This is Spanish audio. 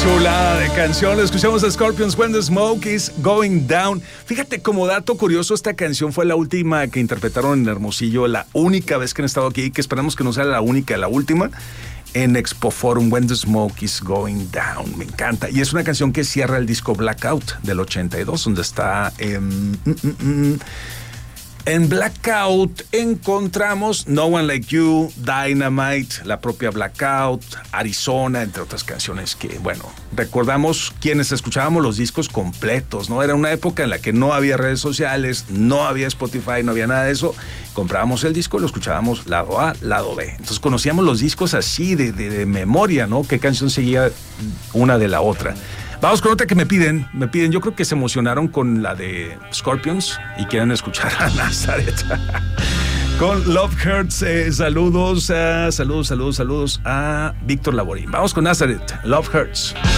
Chulada de canción. Escuchamos a Scorpions, When the Smoke is Going Down. Fíjate, como dato curioso, esta canción fue la última que interpretaron en Hermosillo, la única vez que han estado aquí, que esperamos que no sea la única, la última, en Expo Forum, When the Smoke is Going Down. Me encanta. Y es una canción que cierra el disco Blackout del 82, donde está... En Blackout encontramos No One Like You, Dynamite, la propia Blackout, Arizona, entre otras canciones que, bueno, recordamos quienes escuchábamos los discos completos, ¿no? Era una época en la que no había redes sociales, no había Spotify, no había nada de eso. Comprábamos el disco, lo escuchábamos lado A, lado B. Entonces conocíamos los discos así de memoria, ¿no? Qué canción seguía una de la otra. Vamos con otra que me piden, yo creo que se emocionaron con la de Scorpions y quieren escuchar a Nazareth. Con Love Hurts, saludos a Víctor Laborín. Vamos con Nazareth, Love Hurts.